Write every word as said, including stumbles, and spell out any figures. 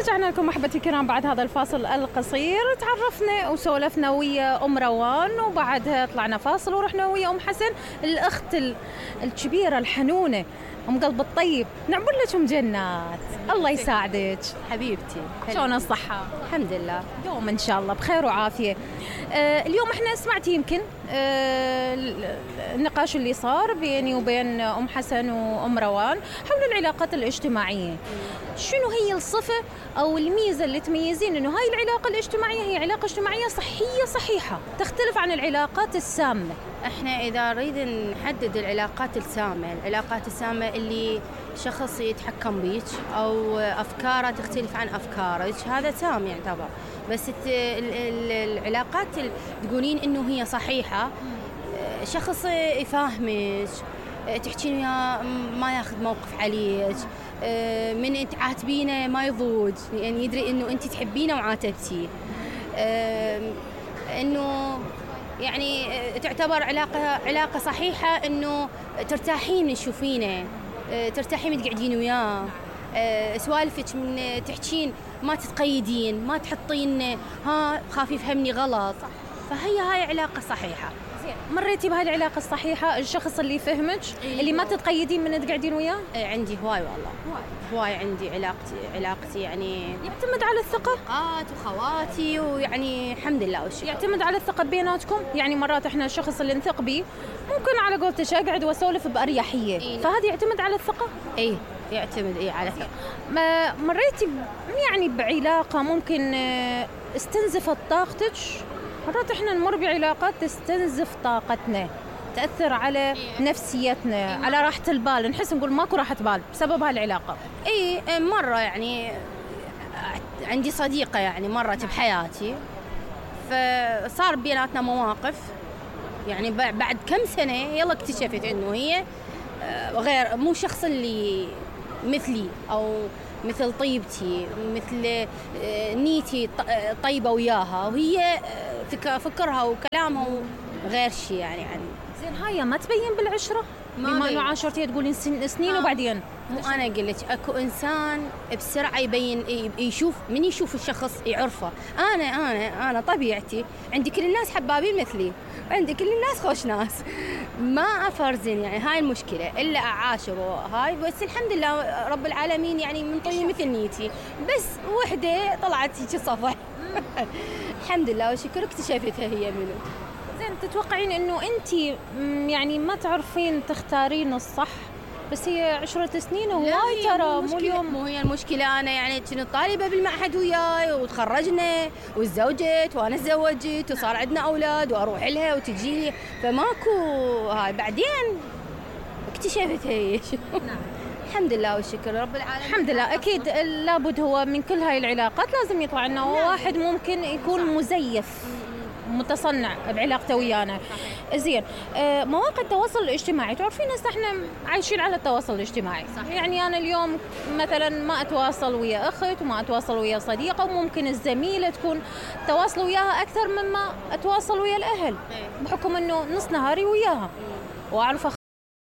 ورجعنا لكم أحبتي الكرام بعد هذا الفاصل القصير. تعرفنا وسولفنا ويا أم روان، وبعدها طلعنا فاصل ورحنا ويا أم حسن الأخت الكبيرة الحنونة، أم قلب الطيب. نعمل لك أم جنات، الله يساعدك حبيبتي. شلون الصحة؟ الحمد لله يوم إن شاء الله بخير وعافية. آه اليوم إحنا سمعتي يمكن آه النقاش اللي صار بيني وبين أم حسن وأم روان حول العلاقات الاجتماعية. شنو هي الصفة أو الميزة اللي تميزين إنه هاي العلاقة الاجتماعية هي علاقة اجتماعية صحية صحيحة تختلف عن العلاقات السامة؟ احنا اذا نريد نحدد العلاقات السامة، العلاقات السامة اللي شخص يتحكم بيك او افكاره تختلف عن افكارك، هذا سام يعتبر. بس العلاقات اللي تقولين انه هي صحيحة، شخص يفهمك، تحكين وياه ما ياخذ موقف عليك، من انت عاتبينه ما يضوج، يعني يدري انه انت تحبينه وعاتبتيه، انه يعني تعتبر علاقة علاقة صحيحة، انه ترتاحين من تشوفينه، ترتاحين من تقعدين وياه، سوالفك من تحكين ما تتقيدين، ما تحطين ها خافي يفهمني غلط. فهي هاي علاقة صحيحة. مريتي بهاي العلاقة الصحيحة، الشخص اللي يفهمك أيوة. اللي ما تتقيدين من تقعدين وياه؟ عندي هواي والله هواي, هواي عندي علاقتي علاقتي يعني يعتمد على الثقة، أخوات وخواتي، ويعني الحمد لله والشكر. يعتمد على الثقة بيناتكم. يعني مرات احنا الشخص اللي نثق بيه ممكن على قولتك اقعد واسولف بأريحية، إيه. فهذا يعتمد على الثقة. اي يعتمد اي على الثقة. ما مريتي يعني بعلاقة ممكن استنزفت طاقتك؟ مرات احنا نمر بعلاقات تستنزف طاقتنا، تأثر على نفسيتنا، على راحة البال، نحس نقول ماكو راحة بال بسبب هالعلاقة. اي مرة يعني عندي صديقة يعني مرت بحياتي، فصار بيناتنا مواقف، يعني بعد كم سنة يلا اكتشفت انه هي غير، مو شخص اللي مثلي او مثل طيبتي، مثل نيتي طيبة وياها، وهي فكرها وكلامها غير شيء يعني عني. زين هاي ما تبين بالعشرة؟ بما انه عاشرتي تقولين سنين وبعدين مو انا اقول لك اكو انسان بسرعه يبين، يشوف من يشوف الشخص يعرفه. انا انا انا طبيعتي عندي كل الناس حبابين مثلي، عندي كل الناس خوش ناس، ما افرزن يعني هاي المشكله الا اعاشر هاي. بس الحمد لله رب العالمين يعني من طيب مثل نيتي، بس وحده طلعت هيك صفح الحمد لله والشكر اكتشفتها هي منو. زين تتوقعين انه انت يعني ما تعرفين تختارين الصح، بس هي عشرة سنين وهاي ترى مو اليوم. مو هي المشكلة، أنا يعني كنت طالبة بالمعهد وياي وتخرجنا وتزوجت وأنا تزوجت وصار عندنا أولاد وأروح لها وتجيني، فماكو هاي. بعدين اكتشفت هي نعم. الحمد لله والشكر رب العالمين. الحمد لله. أكيد لابد هو من كل هاي العلاقات لازم يطلع لنا واحد ممكن يكون مزيف متصنع بعلاقته ويانا. زين آه مواقع التواصل الاجتماعي، تعرفين هسه احنا عايشين على التواصل الاجتماعي. صح. يعني انا اليوم مثلا ما اتواصل ويا اخت وما اتواصل ويا صديقه، وممكن الزميله تكون تواصل وياها اكثر مما اتواصل ويا الاهل، بحكم انه نص نهاري وياها واعرف